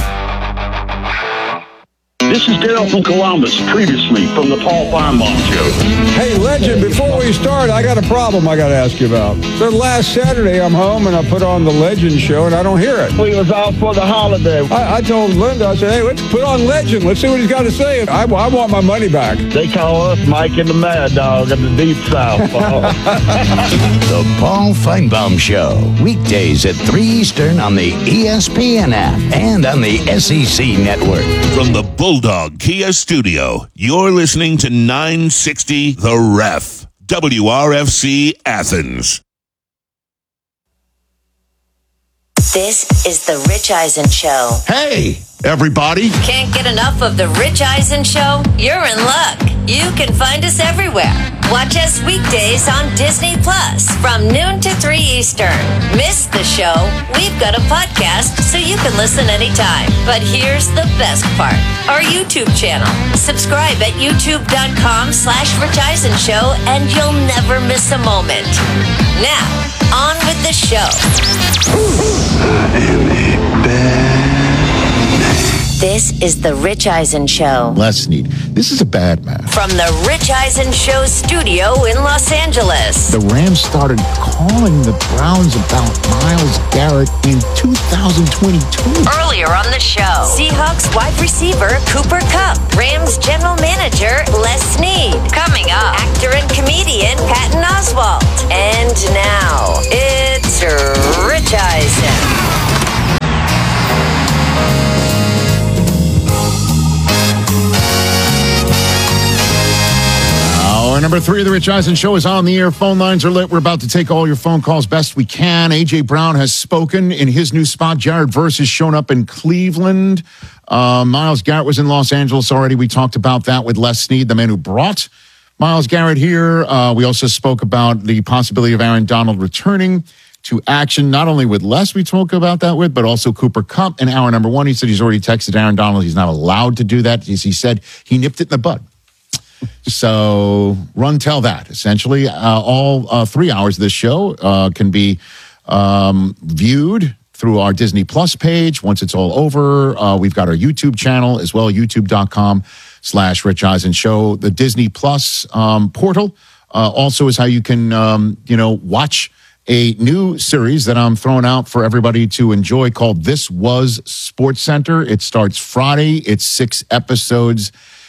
This is Dale from Columbus, previously from the Paul Feinbaum Show. Hey, Legend, before we start, I got a problem I got to ask you about. So last Saturday, I'm home and I put on the Legend show and I don't hear it. We was out for the holiday. I, I told Linda, I said, hey, let's put on Legend. Let's see what he's got to say. I, I want my money back. They call us Mike and the Mad Dog in the Deep South. The Paul Feinbaum Show, weekdays at three Eastern on the E S P N app and on the S E C network. From the Bulldog Kia Studio, you're listening to nine sixty The Ref, W R F C Athens. This is the Rich Eisen Show. Hey, everybody. Can't get enough of the Rich Eisen Show? You're in luck. You can find us everywhere. Watch us weekdays on Disney Plus from noon to three Eastern. Miss the show? We've got a podcast so you can listen anytime. But here's the best part. Our YouTube channel. Subscribe at youtube.com slash Rich Eisen Show and you'll never miss a moment. Now, on with the show. I am a bad man. This is The Rich Eisen Show. Les Snead. This is a bad match. From The Rich Eisen Show studio in Los Angeles. The Rams started calling the Browns about Myles Garrett in two thousand twenty-two. Earlier on the show, Seahawks wide receiver Cooper Kupp, Rams general manager Les Snead. Coming up, actor and comedian Patton Oswalt. And now, it's Rich Eisen. Hour number three of the Rich Eisen Show is on the air. Phone lines are lit. We're about to take all your phone calls best we can. A J. Brown has spoken in his new spot. Jared Verse has shown up in Cleveland. Uh, Myles Garrett was in Los Angeles already. We talked about that with Les Snead, the man who brought Myles Garrett here. Uh, we also spoke about the possibility of Aaron Donald returning to action, not only with Les we spoke about that with, but also Cooper Kupp in hour number one. He said he's already texted Aaron Donald. He's not allowed to do that. As he said, he nipped it in the bud. So run tell that. Essentially, uh, all uh, three hours of this show uh, can be um, viewed through our Disney Plus page. Once it's all over, uh, we've got our YouTube channel as well, youtube.com slash Rich Eisen Show. The Disney Plus um, portal uh, also is how you can, um, you know, watch a new series that I'm throwing out for everybody to enjoy called This Was Sports Center. It starts Friday. It's six episodes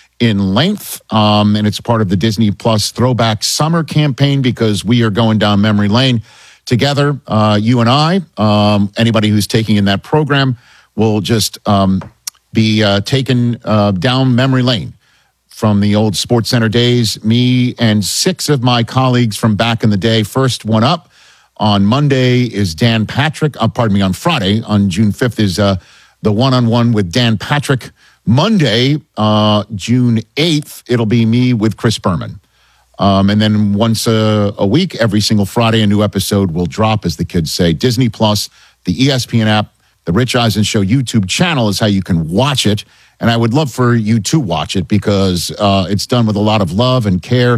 in length, um, and it's part of the Disney Plus Throwback Summer campaign because we are going down memory lane together, uh, you and I. Um, anybody who's taking in that program will just um, be uh, taken uh, down memory lane from the old Sports Center days. Me and six of my colleagues from back in the day. First one up on Monday is Dan Patrick. Uh, pardon me, on Friday, on June fifth, is uh, the one-on-one with Dan Patrick. Monday, uh, June eighth, it'll be me with Chris Berman. Um, and then once a, a week, every single Friday, a new episode will drop, as the kids say. Disney Plus, the E S P N app, the Rich Eisen Show YouTube channel is how you can watch it. And I would love for you to watch it because uh, it's done with a lot of love and care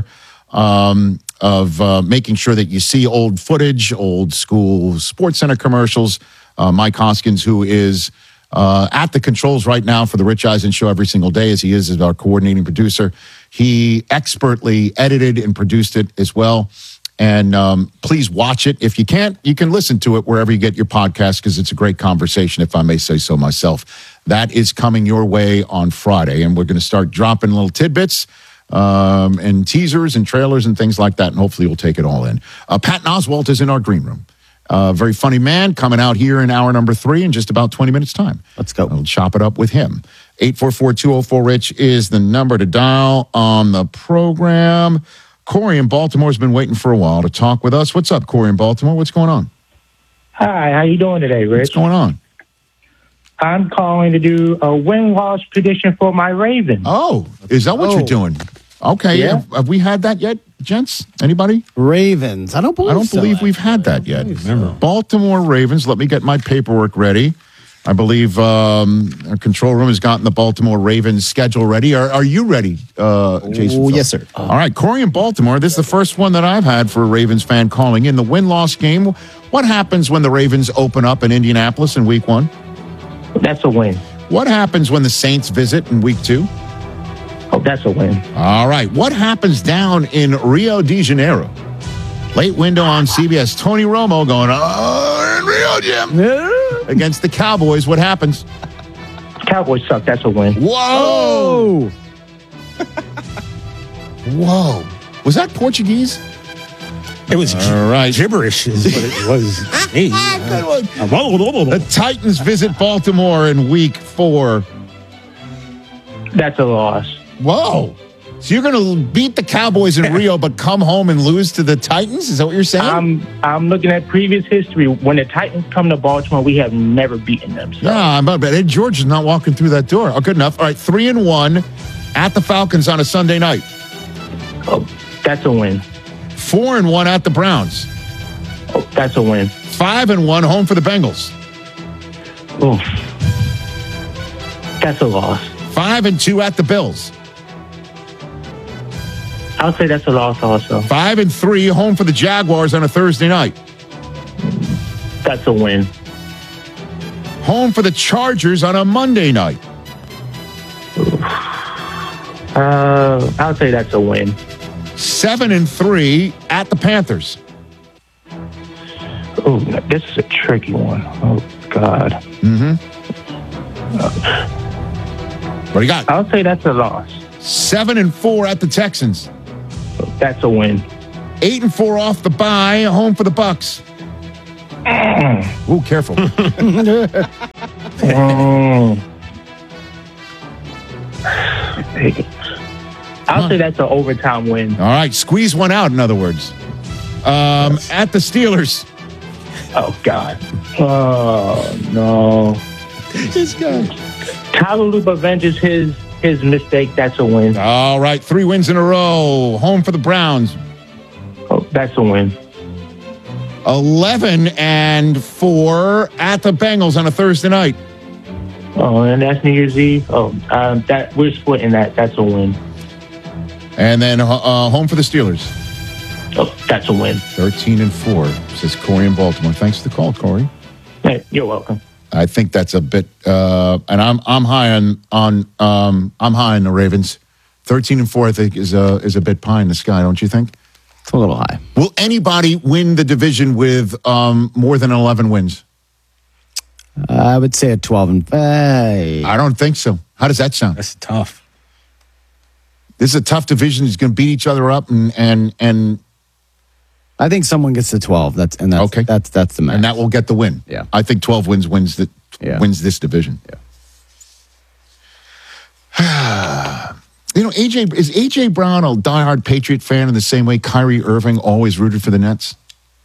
um, of uh, making sure that you see old footage, old school Sports Center commercials. Uh, Mike Hoskins, who is Uh, at the controls right now for the Rich Eisen Show every single day, as he is as our coordinating producer. He expertly edited and produced it as well. And um, please watch it. If you can't, you can listen to it wherever you get your podcast because it's a great conversation, if I may say so myself. That is coming your way on Friday. And we're going to start dropping little tidbits um, and teasers and trailers and things like that. And hopefully we'll take it all in. Uh, Patton Oswalt is in our green room. Uh, very funny man coming out here in hour number three in just about twenty minutes time. Let's go. We'll chop it up with him. eight four four, two oh four, RICH is the number to dial on the program. Corey in Baltimore has been waiting for a while to talk with us. What's up, Corey in Baltimore? What's going on? Hi, how you doing today, Rich? What's going on? I'm calling to do a win-loss prediction for my Ravens. Oh, is that what oh. you're doing? Okay, Yeah. have, have we had that yet, gents? Anybody? Ravens. I don't believe I don't so. believe we've had that yet. so. Baltimore Ravens. Let me get my paperwork ready. I believe um, our control room has gotten the Baltimore Ravens schedule ready. Are, are you ready, uh, Jason? Oh, Phil? yes, sir. All right, Corey in Baltimore. This is the first one that I've had for a Ravens fan calling in. The win-loss game. What happens when the Ravens open up in Indianapolis in week one? That's a win. What happens when the Saints visit in week two? Oh, that's a win. All right. What happens down in Rio de Janeiro? Late window on C B S. Tony Romo going, oh, in Rio, Jim. Against the Cowboys. What happens? Cowboys suck. That's a win. Whoa. Whoa. Was that Portuguese? It was All right. gibberish is what it was. Hey, the Titans visit Baltimore in week four. That's a loss. Whoa. So you're going to beat the Cowboys in Rio, but come home and lose to the Titans? Is that what you're saying? I'm I'm looking at previous history. When the Titans come to Baltimore, we have never beaten them. So. Yeah, but Ed George is not walking through that door. Oh, good enough. All right, three and one at the Falcons on a Sunday night. Oh, that's a win. Four and one at the Browns. Oh, that's a win. Five and one home for the Bengals. Oof. That's a loss. Five and two at the Bills. I would say that's a loss also. Five and three home for the Jaguars on a Thursday night. That's a win. Home for the Chargers on a Monday night. Uh, I'll say that's a win. Seven and three at the Panthers. Oh, this is a tricky one. Oh, God. Mm-hmm. What do you got? I'll say that's a loss. Seven and four at the Texans. That's a win. Eight and four off the bye, home for the Bucks. Ooh, careful. Mm. I'll say that's an overtime win. All right, squeeze one out, in other words. Um, yes. At the Steelers. Oh, God. Oh, no. This guy. Tyler Loop avenges his, his mistake. That's a win. All right, three wins in a row. Home for the Browns. Oh, that's a win. eleven and four at the Bengals on a Thursday night. Oh, and that's New Year's Eve. Oh, um, that we're splitting that. That's a win. And then uh, home for the Steelers. Oh, that's a win. thirteen and four, says Corey in Baltimore. Thanks for the call, Corey. Hey, you're welcome. I think that's a bit, uh, and I'm I'm high on on um, I'm high on the Ravens. thirteen and four, I think, is a is a bit pie in the sky, don't you think? It's a little high. Will anybody win the division with um, more than eleven wins? Uh, I would say a twelve and five. I don't think so. How does that sound? That's tough. This is a tough division. It's going to beat each other up, and and and I think someone gets to twelve. That's and that's okay. That's that's the match, and that will get the win. Yeah, I think twelve wins wins the yeah. wins this division. Yeah. You know, A J is A J Brown a diehard Patriot fan in the same way Kyrie Irving always rooted for the Nets?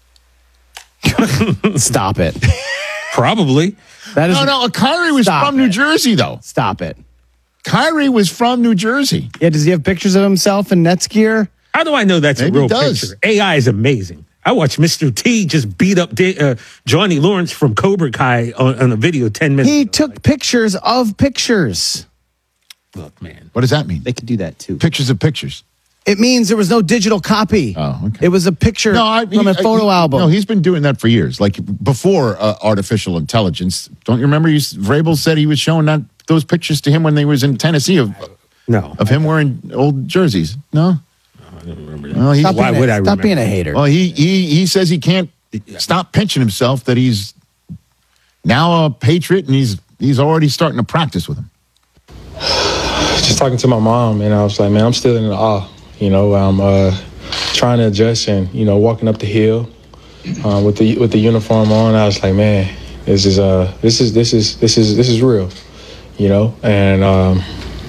Stop it. Probably. That is no, no. Kyrie was from New it. Jersey, though. Stop it. Kyrie was from New Jersey. Yeah, does he have pictures of himself in Nets gear? How do I know that's Maybe a real he does. picture? A I is amazing. I watched Mister T just beat up uh, Johnny Lawrence from Cobra Kai on, on a video ten minutes He ago. took Like, pictures of pictures. Look, man. What does that mean? They could do that, too. Pictures of pictures. It means there was no digital copy. Oh, okay. It was a picture No, I, from a he- photo he- album. No, he's been doing that for years, like before uh, artificial intelligence. Don't you remember? You, Vrabel said he was showing that those pictures to him when they was in Tennessee of No. of him wearing old jerseys. No, I don't remember that. well, he, Stop Why being would a, I Stop remember? being a hater. well, he he he says he can't stop pinching himself that he's now a Patriot and he's he's already starting to practice with him. Just talking to my mom, and I was like, man, I'm still in awe. You know, I'm uh, trying to adjust, and you know, walking up the hill uh, with the with the uniform on. I was like, man, this is uh, this is this is this is this is real. You know, and um,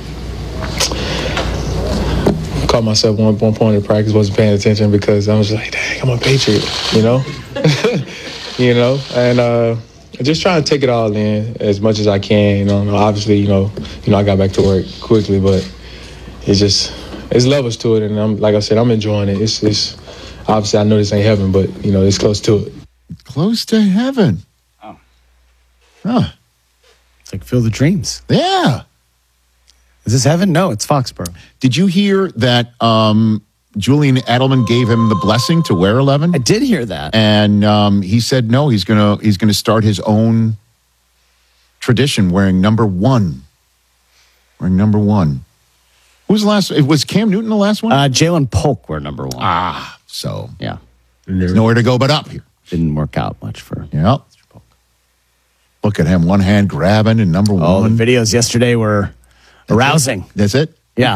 caught myself one one point in practice, wasn't paying attention because I was like, dang, I'm a Patriot. You know, you know, and. Uh, Just trying to take it all in as much as I can. You know, obviously, you know, you know, I got back to work quickly, but it's just it's levels to it, and I'm like I said, I'm enjoying it. It's, it's obviously I know this ain't heaven, but you know, it's close to it. Close to heaven. Oh, Huh? it's like Field of Dreams. Yeah. Is this heaven? No, it's Foxborough. Did you hear that? Um, Julian Edelman gave him the blessing to wear eleven. I did hear that. And um, he said no. He's gonna he's gonna start his own tradition, wearing number one. Wearing number one. Who was the last? Was Cam Newton the last one? Uh, Jalen Polk were number one. ah, so Yeah. there's nowhere to go but up here. Didn't work out much for. Yeah. Look at him, one hand grabbing and number Oh, one. the videos yesterday were arousing. That's it. Yeah.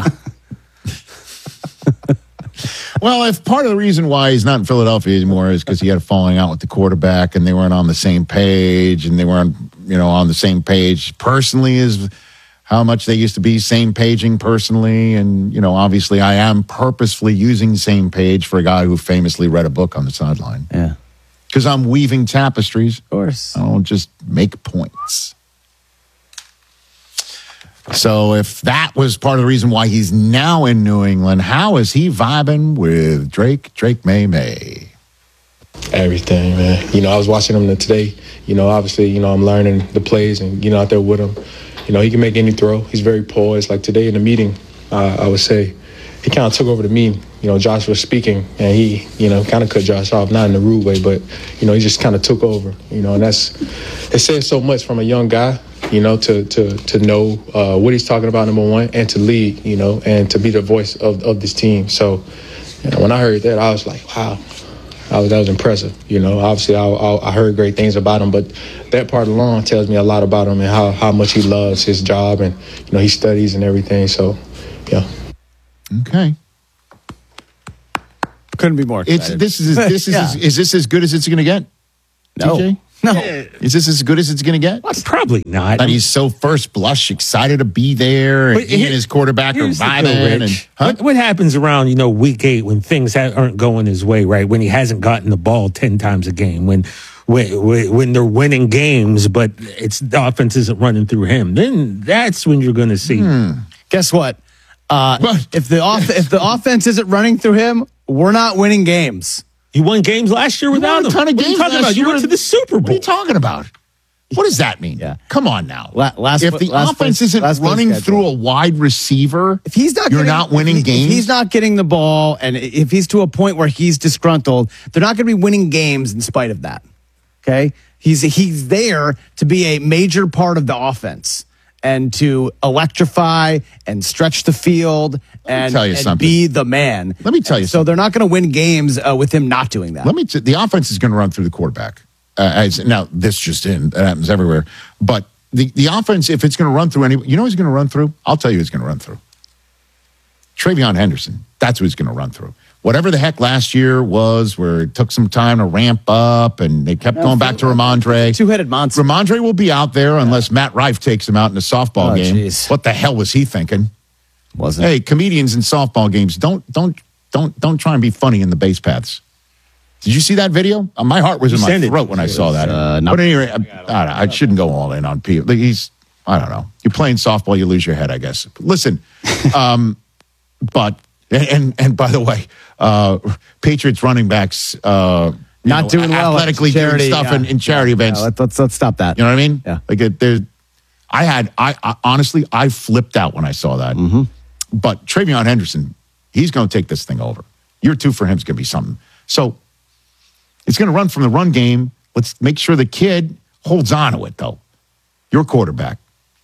Well, if part of the reason why he's not in Philadelphia anymore is because he had a falling out with the quarterback and they weren't on the same page and they weren't, you know, on the same page personally as how much they used to be same paging personally. And, you know, obviously I am purposefully using same page for a guy who famously read a book on the sideline. Yeah. Because I'm weaving tapestries. Of course. I don't just make points. So if that was part of the reason why he's now in New England, how is he vibing with Drake, Drake May May? Everything, man. You know, I was watching him today. You know, obviously, you know, I'm learning the plays and, you know, out there with him. You know, he can make any throw. He's very poised. Like today in the meeting, uh, I would say he kind of took over the meeting. You know, Josh was speaking and he, you know, kind of cut Josh off, not in a rude way, but, you know, he just kind of took over, you know, and that's, it says so much from a young guy you know, to to to know uh, what he's talking about, number one, and to lead, you know, and to be the voice of, of this team. So you know, when I heard that, I was like, wow, I was, that was impressive. You know, obviously I, I, I heard great things about him, but that part alone tells me a lot about him and how, how much he loves his job and, you know, he studies and everything. So, yeah. Okay. Couldn't be more excited. It's this is this is Yeah. is this as good as it's going to get? No. T J? No. Is this as good as it's going to get? Probably not. And he's so first blush excited to be there, and But he here- and his quarterback are Here's the vibing. deal, And, Rich. huh? what, what happens around, you know, week eight when things ha- aren't going his way, right? When he hasn't gotten the ball ten times a game, when when, when when they're winning games, but it's the offense isn't running through him, then that's when you're going to see. Hmm. Guess what? Uh, if the off- if the offense isn't running through him, we're not winning games. You won games last year You without won a him. ton of What are you games talking last about? You year. went to the Super Bowl. What are you talking about? What does that mean? Yeah. Come on now. La- last if pla- the last offense place- isn't last place running schedule. through a wide receiver, If he's not, you're getting, not winning if he- games. If he's not getting the ball, and if he's to a point where he's disgruntled, they're not going to be winning games in spite of that. Okay, he's he's there to be a major part of the offense and to electrify and stretch the field and, tell you and something. be the man. Let me tell you And so they're not going to win games uh, with him not doing that. Let me. T- the offense is going to run through the quarterback. Uh, as, now this just in that happens everywhere, but the, the offense, if it's going to run through any, you know, who's going to run through. I'll tell you, who's going to run through. Travion Henderson. That's who he's going to run through. Whatever the heck last year was, where it took some time to ramp up, and they kept going back to Ramondre. Two-headed monster. Ramondre will be out there unless Matt Rife takes him out in a softball Oh, game. geez. What the hell was he thinking? Wasn't Hey, comedians in softball games, don't don't don't don't try and be funny in the base paths. Did you see that video? Uh, my heart was in You my sent it. throat when I saw that. Uh, not- but anyway, I, I, don't know, I shouldn't go all in on people. He's, I don't know. You're playing softball, you lose your head, I guess. Listen, um, but and and by the way, uh, Patriots running backs uh, you Not know, doing well at athletically charity, doing stuff yeah. in, in charity Yeah, events. yeah, let's, let's let's stop that. You know what I mean? Yeah. Like it, there's, I had, I, I honestly, I flipped out when I saw that. Mm-hmm. But Travion Henderson, he's going to take this thing over. Year two for him is going to be something. So it's going to run from the run game. Let's make sure the kid holds on to it, though. Your quarterback.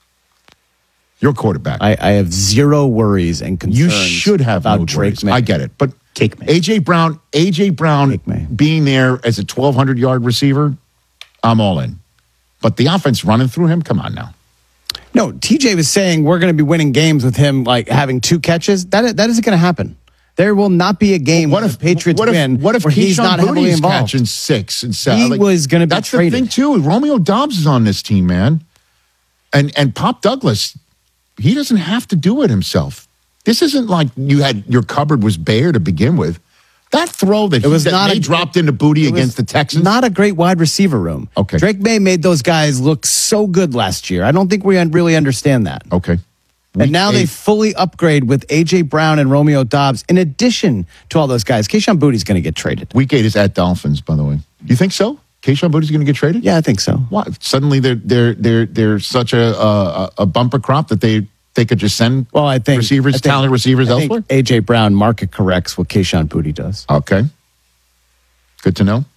Your quarterback. I, I have zero worries and concerns. You should have about no Drake worries. May. I get it, but Cake May. A J Brown, A J Brown Cake May. being there as a twelve hundred yard receiver, I'm all in. But the offense running through him, come on now. No, T J was saying we're going to be winning games with him like having two catches. That that isn't going to happen. There will not be a game What where if the Patriots what if, win What if where he's Keyshawn not heavily Booty's involved. catching six and seven? He was gonna be That's traded. the thing too. Romeo Dobbs is on this team, man, and and Pop Douglas. He doesn't have to do it himself. This isn't like you had your cupboard was bare to begin with. That throw that It was he, that not they a- dropped into Booty It was against the Texans. Not a great wide receiver room. Okay. Drake May made those guys look so good last year. I don't think we un- really understand that. okay. And now they eight. fully upgrade with A J Brown and Romeo Dobbs in addition to all those guys. Keyshawn Booty's going to get traded. Week eight is at Dolphins, by the way. You think so? Keyshawn Booty's going to get traded? Yeah, I think so. Why? Suddenly they're they're they're they're such a a, a bumper crop that they they could just send Well, I think receivers, I think- talented receivers I think elsewhere. A J Brown market corrects what Keyshawn Booty does. Okay, good to know.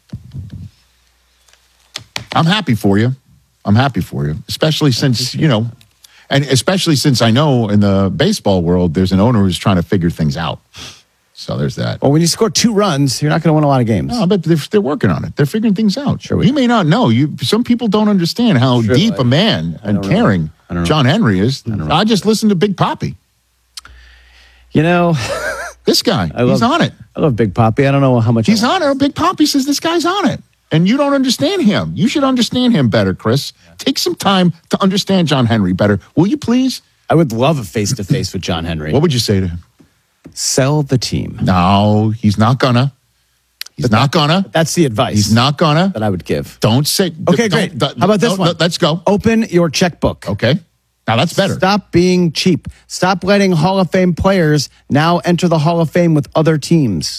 I'm happy for you. I'm happy for you, especially since you know, and especially since I know in the baseball world there's an owner who's trying to figure things out. So there's that. Well, when you score two runs, you're not going to win a lot of games. No, but they're, they're working on it. They're figuring things out. Sure we you may not know. You some people don't understand how Sure, deep I- a man and don't know. caring I don't know. John Henry is. I, just listened to Big Papi. You know, This guy, I he's love- on it. I love Big Poppy. I don't know how much He's I on it. Big Papi says this guy's on it. And you don't understand him. You should understand him better, Chris. Take some time to understand John Henry better. Will you please? I would love a face to face with John Henry. What would you say to him? Sell the team. No, he's not gonna. He's not gonna. That's the advice. He's not gonna. that I would give. Don't say. Okay, don't- great. don't- How about this don't- one? Let's go. Open your checkbook. Okay. Now that's better. Stop being cheap. Stop letting Hall of Fame players now enter the Hall of Fame with other teams.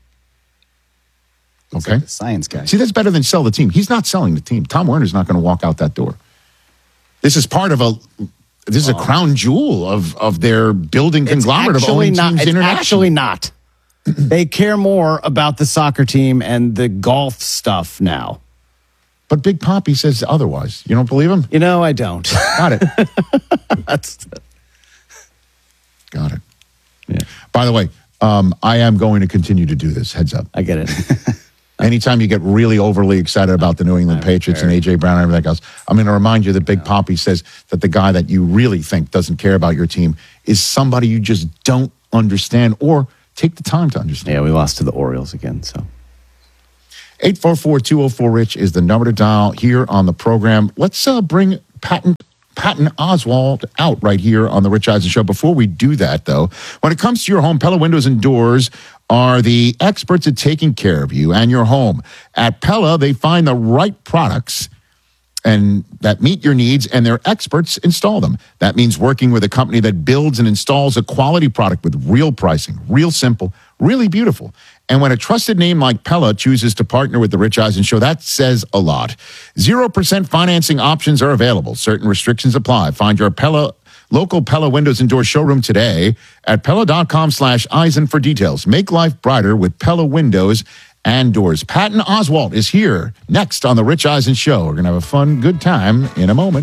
Okay. The science guy. See, that's better than sell the team. He's not selling the team. Tom Werner's not going to walk out that door. This is part of a. This is a crown jewel of of their building It's conglomerate of actually owning not. teams It's internationally. actually not. They care more about the soccer team and the golf stuff now. But Big Papi says otherwise. You don't believe him? You know, I don't. Got it. That's Got it. Yeah. By the way, um, I am going to continue to do this. Heads up. I get it. Anytime you get really overly excited about the New England Patriots and A J Brown and everything else, I'm going to remind you that Big Papi says that the guy that you really think doesn't care about your team is somebody you just don't understand or take the time to understand. Yeah, we lost to the Orioles again, so. eight four four, two oh four, RICH is the number to dial here on the program. Let's uh, bring Patton, Patton Oswalt out right here on the Rich Eisen Show. Before we do that, though, when it comes to your home, Pella Windows and Doors are the experts at taking care of you and your home. At Pella, they find the right products and that meet your needs, and their experts install them. That means working with a company that builds and installs a quality product with real pricing, real simple, really beautiful. And when a trusted name like Pella chooses to partner with the Rich Eisen Show, that says a lot. zero percent financing options are available. Certain restrictions apply. Find your Pella local Pella Windows and Door showroom today at Pella.com slash Eisen for details. Make life brighter with Pella Windows and Doors. Patton Oswalt is here next on the Rich Eisen Show. We're going to have a fun, good time in a moment.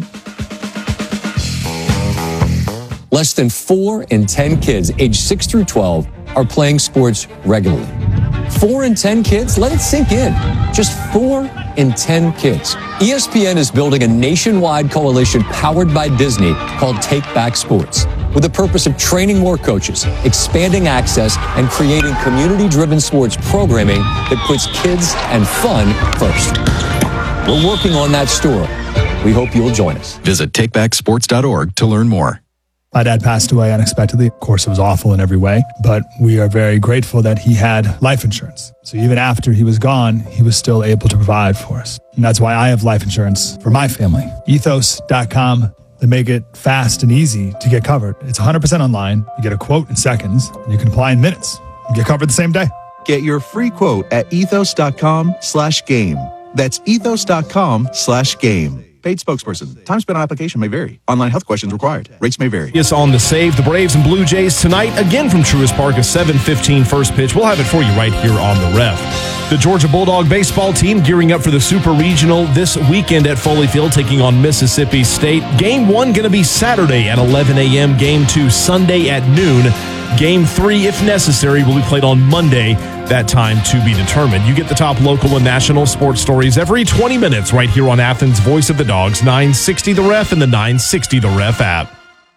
Less than four in ten kids aged six through twelve are playing sports regularly. Four in ten kids? Let it sink in. Just four in ten kids. E S P N is building a nationwide coalition powered by Disney called Take Back Sports, with the purpose of training more coaches, expanding access, and creating community-driven sports programming that puts kids and fun first. We're working on that story. We hope you'll join us. Visit take back sports dot org to learn more. My dad passed away unexpectedly. Of course, it was awful in every way, but we are very grateful that he had life insurance. So even after he was gone, he was still able to provide for us. And that's why I have life insurance for my family. ethos dot com. They make it fast and easy to get covered. It's one hundred percent online. You get a quote in seconds, and you can apply in minutes. You get covered the same day. Get your free quote at ethos dot com slash game. That's ethos dot com slash game. Paid spokesperson. Time spent on application may vary. Online health questions required. Rates may vary. Yes, on the save, the Braves and Blue Jays tonight, again from Truist Park, a seven fifteen first pitch. We'll have it for you right here on the Ref. The Georgia Bulldog baseball team gearing up for the Super Regional this weekend at Foley Field, taking on Mississippi State. Game one going to be Saturday at eleven a.m. Game two Sunday at noon. Game three, if necessary, will be played on Monday. That time to be determined. You get the top local and national sports stories every twenty minutes right here on Athens' Voice of the Dogs, nine sixty The Ref and the nine sixty The Ref app.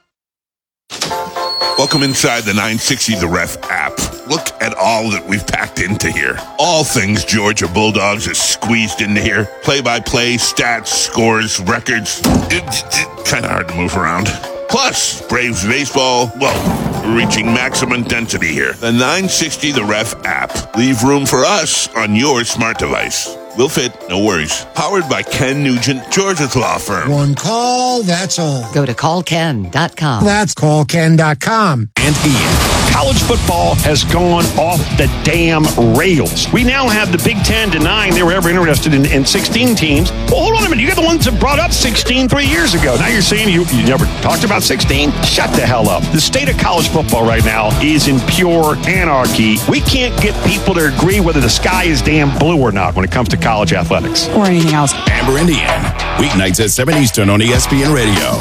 Welcome inside the nine sixty The Ref app. Look at all that we've packed into here. All things Georgia Bulldogs is squeezed into here. Play-by-play, stats, scores, records. It's, it's kind of hard to move around. Plus, Braves baseball, well, reaching maximum density here. The nine sixty The Ref app. Leave room for us on your smart device. Will fit, no worries. Powered by Ken Nugent, Georgia's law firm. One call, that's all. Go to call ken dot com. That's call ken dot com. And Ian. College football has gone off the damn rails. We now have the Big Ten denying they were ever interested in, in sixteen teams. Well, hold on a minute. You got the ones that brought up sixteen three years ago. Now you're saying you, you never talked about sixteen? Shut the hell up. The state of college football right now is in pure anarchy. We can't get people to agree whether the sky is damn blue or not when it comes to college athletics. Or anything else. Amber and Ian. Weeknights at seven Eastern on E S P N Radio.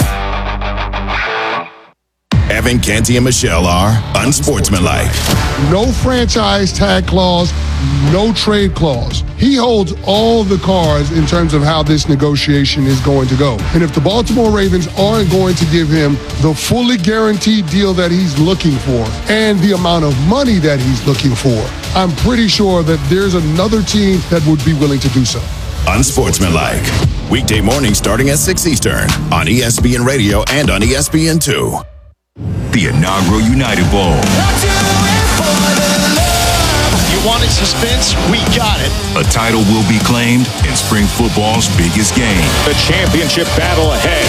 Evan, Canty, and Michelle are unsportsmanlike. No franchise tag clause, no trade clause. He holds all the cards in terms of how this negotiation is going to go. And if the Baltimore Ravens aren't going to give him the fully guaranteed deal that he's looking for and the amount of money that he's looking for, I'm pretty sure that there's another team that would be willing to do so. Unsportsmanlike. Weekday morning starting at six Eastern on E S P N Radio and on E S P N two. The inaugural United Bowl. You wanted suspense? We got it. A title will be claimed in spring football's biggest game. The championship battle ahead.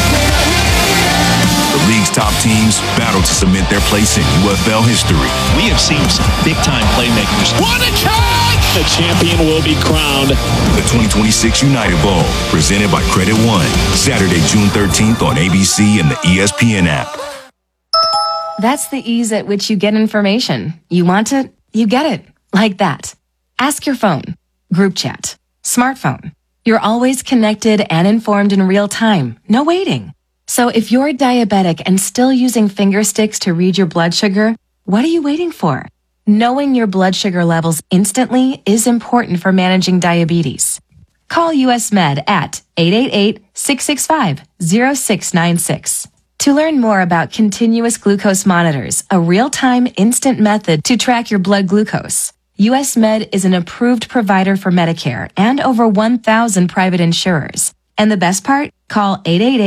The league's top teams battle to cement their place in U F L history. We have seen some big-time playmakers. What a catch! The champion will be crowned. The twenty twenty-six United Bowl, presented by Credit One. Saturday, June thirteenth on A B C and the E S P N app. That's the ease at which you get information. You want it, you get it. Like that. Ask your phone. Group chat. Smartphone. You're always connected and informed in real time. No waiting. So if you're diabetic and still using finger sticks to read your blood sugar, what are you waiting for? Knowing your blood sugar levels instantly is important for managing diabetes. Call U S Med at eight eight eight, six six five, zero six nine six. To learn more about continuous glucose monitors, a real-time instant method to track your blood glucose, U S Med is an approved provider for Medicare and over one thousand private insurers. And the best part? Call eight eight eight